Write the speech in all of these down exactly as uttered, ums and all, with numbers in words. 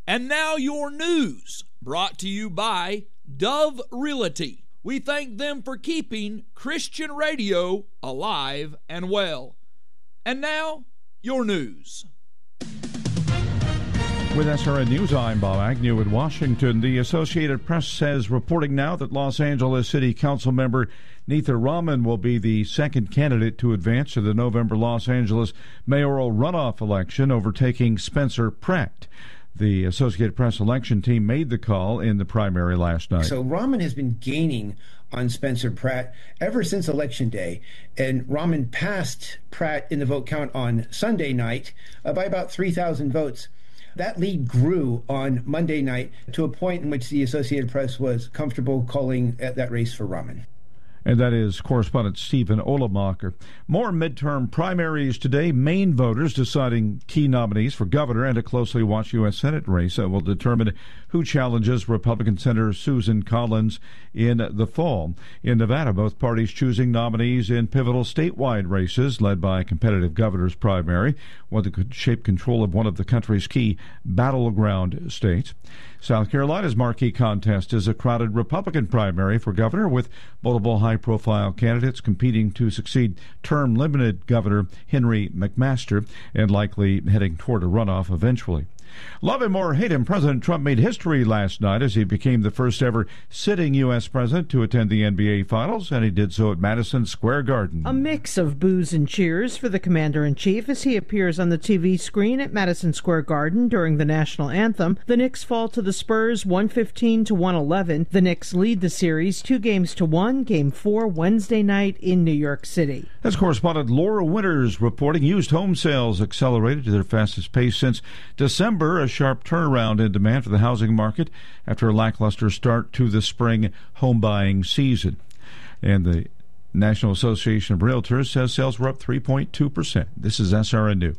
And now your news, brought to you by Dove Realty. We thank them for keeping Christian radio alive and well. And now, your news. With S R N News, I'm Bob Agnew in Washington. The Associated Press says, reporting now, that Los Angeles City Council member Neitha Rahman will be the second candidate to advance to the November Los Angeles mayoral runoff election, overtaking Spencer Pratt. The Associated Press election team made the call in the primary last night. So Rahman has been gaining on Spencer Pratt ever since Election Day, and Rahman passed Pratt in the vote count on Sunday night uh, by about three thousand votes. That lead grew on Monday night to a point in which the Associated Press was comfortable calling that race for Rahman. And that is correspondent Stephen Olemacher. More midterm primaries today. Maine voters deciding key nominees for governor, and a closely watched U S Senate race that will determine who challenges Republican Senator Susan Collins in the fall. In Nevada, both parties choosing nominees in pivotal statewide races led by a competitive governor's primary, one that could shape control of one of the country's key battleground states. South Carolina's marquee contest is a crowded Republican primary for governor, with multiple high-profile candidates competing to succeed term-limited Governor Henry McMaster, and likely heading toward a runoff eventually. Love him or hate him, President Trump made history last night as he became the first ever sitting U S president to attend the N B A Finals, and he did so at Madison Square Garden. A mix of boos and cheers for the commander-in-chief as he appears on the T V screen at Madison Square Garden during the national anthem. The Knicks fall to the Spurs one fifteen to one eleven. The Knicks lead the series two games to one, Game four Wednesday night in New York City. As correspondent Laura Winters reporting, used home sales accelerated to their fastest pace since December. A sharp turnaround in demand for the housing market after a lackluster start to the spring home buying season. And the National Association of Realtors says sales were up three point two percent. This is S R N News.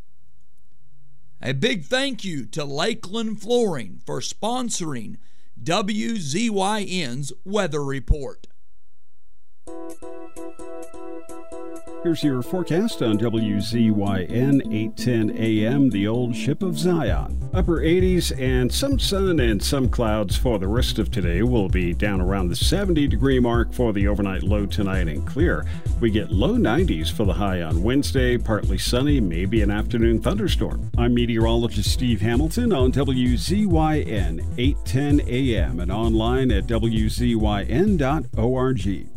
A big thank you to Lakeland Flooring for sponsoring W Z Y N's Weather Report. Here's your forecast on W Z Y N eight ten A M, the old ship of Zion. Upper eighties and some sun and some clouds for the rest of today. Will be down around the seventy degree mark for the overnight low tonight and clear. We get low nineties for the high on Wednesday, partly sunny, maybe an afternoon thunderstorm. I'm meteorologist Steve Hamilton on W Z Y N eight ten A M and online at W Z Y N dot org.